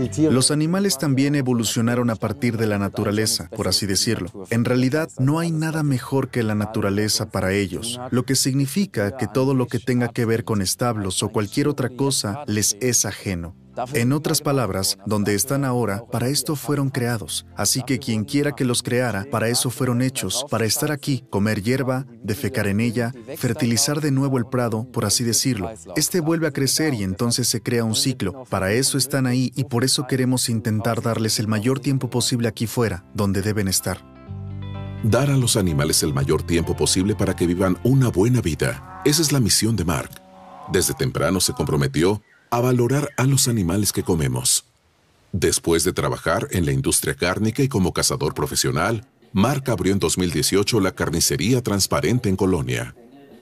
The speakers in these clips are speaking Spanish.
Los animales también evolucionaron a partir de la naturaleza, por así decirlo. En realidad, no hay nada mejor que la naturaleza para ellos, lo que significa que todo lo que tenga que ver con establos o cualquier otra cosa les es ajeno. En otras palabras, donde están ahora, para esto fueron creados. Así que quien quiera que los creara, para eso fueron hechos, para estar aquí, comer hierba, defecar en ella, fertilizar de nuevo el prado, por así decirlo. Este vuelve a crecer y entonces se crea un ciclo. Para eso están ahí y por eso queremos intentar darles el mayor tiempo posible aquí fuera, donde deben estar. Dar a los animales el mayor tiempo posible para que vivan una buena vida. Esa es la misión de Mark. Desde temprano se comprometió a valorar a los animales que comemos. Después de trabajar en la industria cárnica y como cazador profesional, Mark abrió en 2018 la carnicería transparente en Colonia.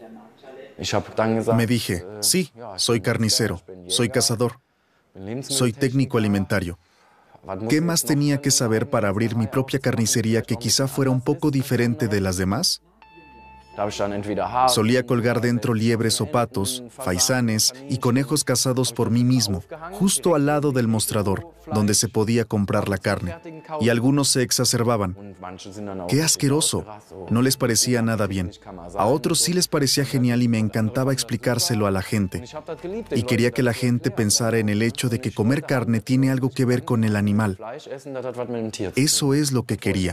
Me dije, sí, soy carnicero, soy cazador, soy técnico alimentario. ¿Qué más tenía que saber para abrir mi propia carnicería que quizá fuera un poco diferente de las demás? Solía colgar dentro liebres o patos, faisanes y conejos cazados por mí mismo, justo al lado del mostrador, donde se podía comprar la carne. Y algunos se exacerbaban. ¡Qué asqueroso! No les parecía nada bien. A otros sí les parecía genial y me encantaba explicárselo a la gente. Y quería que la gente pensara en el hecho de que comer carne tiene algo que ver con el animal. Eso es lo que quería.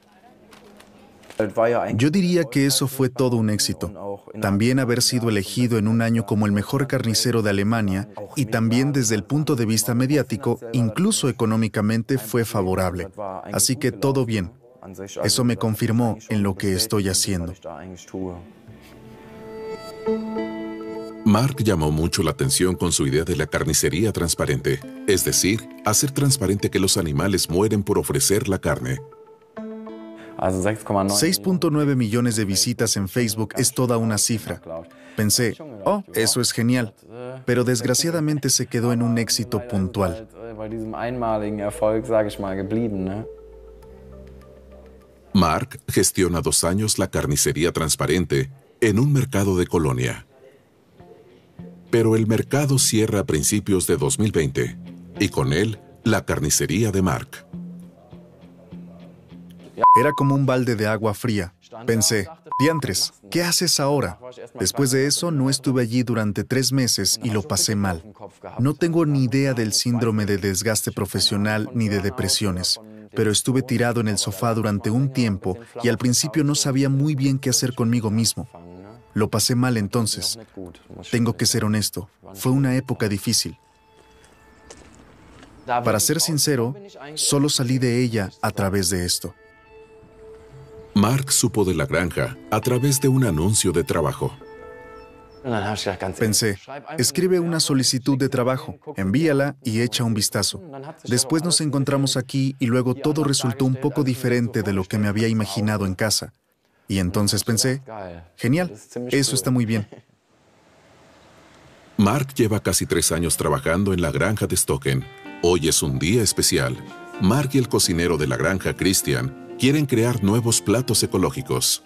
Yo diría que eso fue todo un éxito. También haber sido elegido en un año como el mejor carnicero de Alemania y también desde el punto de vista mediático, incluso económicamente, fue favorable. Así que todo bien. Eso me confirmó en lo que estoy haciendo. Mark llamó mucho la atención con su idea de la carnicería transparente, es decir, hacer transparente que los animales mueren por ofrecer la carne. 6.9 millones de visitas en Facebook es toda una cifra. Pensé, oh, eso es genial, pero desgraciadamente se quedó en un éxito puntual. Mark gestiona 2 años la carnicería transparente en un mercado de Colonia. Pero el mercado cierra a principios de 2020 y con él la carnicería de Mark. Era como un balde de agua fría. Pensé, diantres, ¿qué haces ahora? Después de eso, no estuve allí durante 3 meses y lo pasé mal. No tengo ni idea del síndrome de desgaste profesional ni de depresiones, pero estuve tirado en el sofá durante un tiempo y al principio no sabía muy bien qué hacer conmigo mismo. Lo pasé mal entonces. Tengo que ser honesto, fue una época difícil. Para ser sincero, solo salí de ella a través de esto. Mark supo de la granja a través de un anuncio de trabajo. Pensé, escribe una solicitud de trabajo, envíala y echa un vistazo. Después nos encontramos aquí y luego todo resultó un poco diferente de lo que me había imaginado en casa. Y entonces pensé, genial, eso está muy bien. Mark lleva casi 3 años trabajando en la granja de Stocken. Hoy es un día especial. Mark y el cocinero de la granja, Christian, quieren crear nuevos platos ecológicos.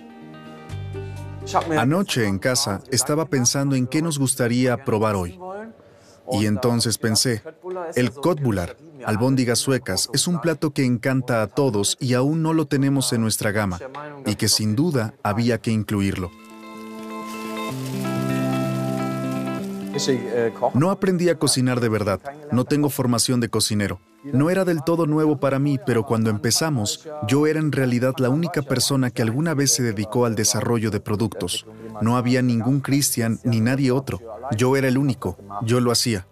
Anoche en casa estaba pensando en qué nos gustaría probar hoy. Y entonces pensé, el köttbullar, albóndigas suecas, es un plato que encanta a todos y aún no lo tenemos en nuestra gama, y que sin duda había que incluirlo. No aprendí a cocinar de verdad, no tengo formación de cocinero. No era del todo nuevo para mí, pero cuando empezamos, yo era en realidad la única persona que alguna vez se dedicó al desarrollo de productos. No había ningún Christian ni nadie otro. Yo era el único. Yo lo hacía.